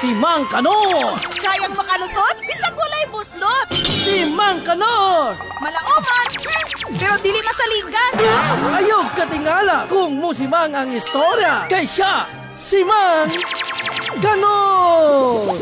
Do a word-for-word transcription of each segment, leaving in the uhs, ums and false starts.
Si Mang Kanor! Kayang makalusot, bisag walay buslot. Si Mang Kanor! Malaoman, hmm, pero dili masaligan. Ayog katingala kung musimang ang istorya. Kay siya, si Mang Kanor!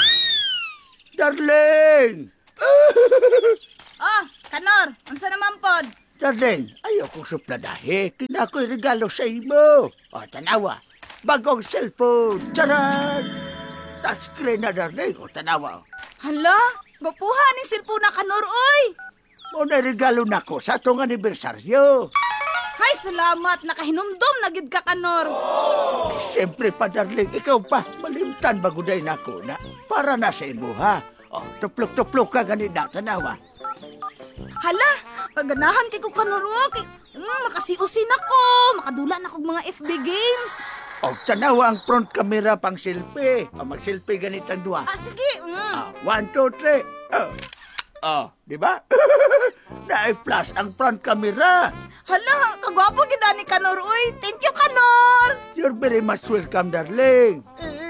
Darling! Oh, Kanor, unsa naman pod? Darling, ayaw kong supladahe. Kina ko'y regalo sa imo. O, tanawa. Bagong cellphone. Charan! Touchscreen na, darling. O, tanawa. Hala, gupuha ni silpo na Kanor, oy. O, regalo na ko sa atong anibersaryo. Hay, salamat. Nakahinumdom na gid ka, Kanor. Eh, siyempre pa, darling. Ikaw pa, malimtan baguday na ko na. Para na sa imo, ha? O, tuplok-tuplok ka ganit na, tanawa. Hala, paganahan kay ko Kanor, okay. Mm, makasiusin ako. Makadula na kog mga F B games. O, tanawa ang front camera pang selfie. O, mag-selfie ganit ang dua. Ah, sige. Mm. Ah, one, two, three. Oh, oh di ba? Na-flash ang front camera. Hala, kagwapo gid ni Kanor, oy. Thank you, Kanor. You're very much welcome, darling.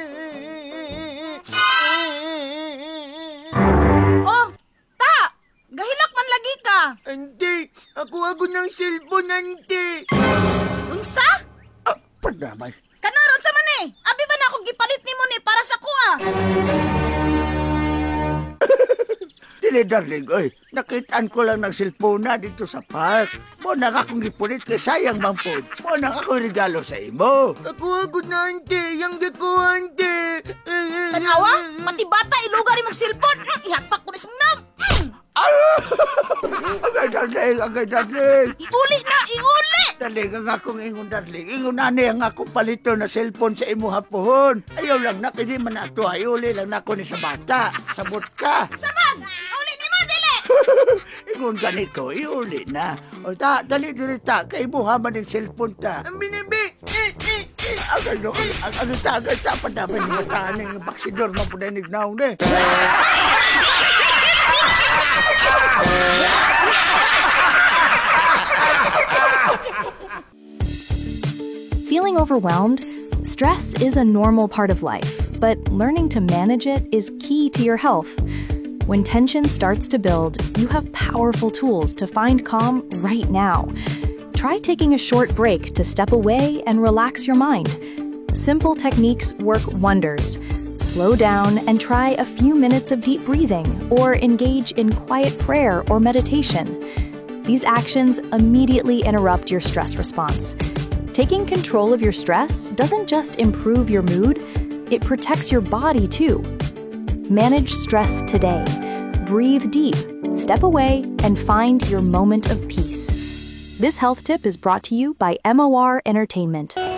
Oh, ta. Gahilak man lagi ka. Ante, ako ako ng cellphone, ante. Unsa? Ah, panamay. Kanor, unsa man eh? Abi ba na ako gipalit nimo ni para sa kuha? Dili, darling, oy. Nakitaan ko lang ng cellphone na dito sa park. Mo na akong gipulit kay sayang mang po. Mo na ako regalo sa imo. Ako ako na, ante. Yang ko, ante. Tanawa, pati bata ilugar imong cellphone. Mm, ihakpak ko ni sungnam. Mm. Agay, darling, agay, darling. Iuli na, iuli! Darling, ang akong ingon, darling. Ingon na ang akong palito na cellphone sa imo hapon. Ayaw lang na, hindi man ato. Iuli lang na ako ni sa bata. Sabot ka. Samag! Uli ni mo, dili! Ingon ganit ko, iuli na. O ta, dali dali ta, kay buha man yung cellphone ta. Ang binibi! Eh, eh, eh. Agay no, ang ano ta, agay ta, padaman yung bataan ng baksidor, mapunanig na ako eh. Feeling overwhelmed? Stress is a normal part of life, but learning to manage it is key to your health. When tension starts to build, you have powerful tools to find calm right now. Try taking a short break to step away and relax your mind. Simple techniques work wonders. Slow down and try a few minutes of deep breathing or engage in quiet prayer or meditation. These actions immediately interrupt your stress response. Taking control of your stress doesn't just improve your mood, it protects your body too. Manage stress today. Breathe deep, step away, and find your moment of peace. This health tip is brought to you by M O R Entertainment.